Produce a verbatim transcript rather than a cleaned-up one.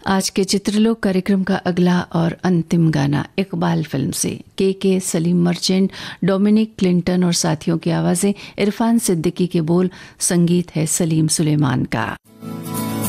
आज के चित्रलोक कार्यक्रम का अगला और अंतिम गाना इकबाल फिल्म से के के सलीम मर्चेंट, डोमिनिक क्लिंटन और साथियों की आवाज़ें, इरफान सिद्दीकी के बोल, संगीत है सलीम सुलेमान का।